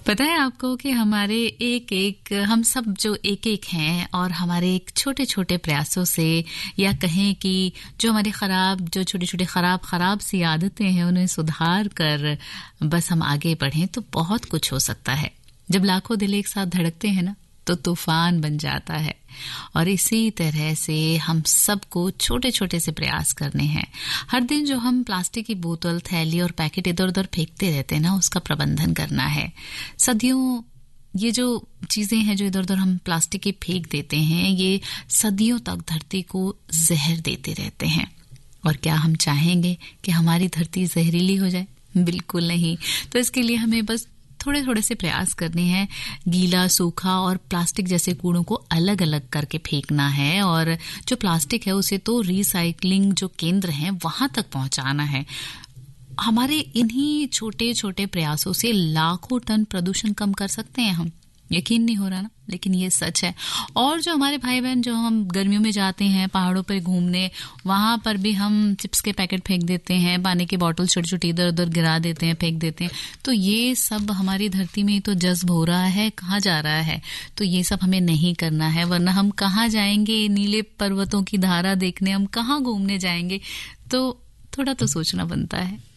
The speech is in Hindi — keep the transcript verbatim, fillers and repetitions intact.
पता है आपको कि हमारे एक एक हम सब जो एक एक हैं और हमारे एक छोटे छोटे प्रयासों से, या कहें कि जो हमारी खराब जो छोटी छोटी खराब खराब सी आदतें हैं उन्हें सुधार कर बस हम आगे बढ़ें तो बहुत कुछ हो सकता है। जब लाखों दिल एक साथ धड़कते हैं ना तो तूफान बन जाता है। और इसी तरह से हम सबको छोटे छोटे से प्रयास करने हैं। हर दिन जो हम प्लास्टिक की बोतल, थैली और पैकेट इधर उधर फेंकते रहते हैं ना, उसका प्रबंधन करना है। सदियों ये जो चीजें हैं जो इधर उधर हम प्लास्टिक की फेंक देते हैं, ये सदियों तक धरती को जहर देते रहते हैं। और क्या हम चाहेंगे कि हमारी धरती जहरीली हो जाए? बिल्कुल नहीं। तो इसके लिए हमें बस थोड़े थोड़े से प्रयास करने हैं। गीला, सूखा और प्लास्टिक जैसे कूड़ों को अलग अलग करके फेंकना है, और जो प्लास्टिक है उसे तो रिसाइकलिंग जो केंद्र हैं वहां तक पहुंचाना है। हमारे इन्हीं छोटे छोटे प्रयासों से लाखों टन प्रदूषण कम कर सकते हैं हम। यकीन नहीं हो रहा ना, लेकिन ये सच है। और जो हमारे भाई बहन जो हम गर्मियों में जाते हैं पहाड़ों पर घूमने, वहां पर भी हम चिप्स के पैकेट फेंक देते हैं, पानी की बोतल छोटी छोटी इधर उधर गिरा देते हैं, फेंक देते हैं। तो ये सब हमारी धरती में तो जज्ब हो रहा है, कहाँ जा रहा है। तो ये सब हमें नहीं करना है, वरना हम कहाँ जाएंगे नीले पर्वतों की धारा देखने, हम कहाँ घूमने जाएंगे। तो थोड़ा तो सोचना बनता है।